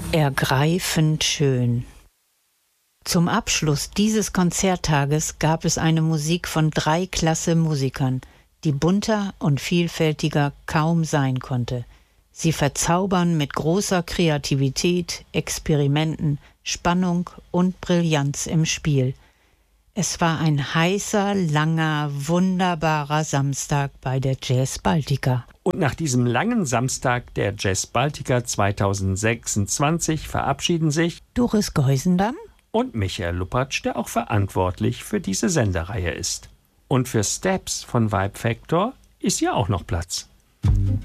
Ergreifend schön. Zum Abschluss dieses Konzerttages gab es eine Musik von 3 klasse Musikern, die bunter und vielfältiger kaum sein konnte. Sie verzaubern mit großer Kreativität, Experimenten, Spannung und Brillanz im Spiel. Es war ein heißer, langer, wunderbarer Samstag bei der Jazz Baltica. Und nach diesem langen Samstag der Jazz Baltica 2026 verabschieden sich Doris Geusendamm und Michael Luppatsch, der auch verantwortlich für diese Sendereihe ist. Und für Steps von Vibe Factor ist ja auch noch Platz.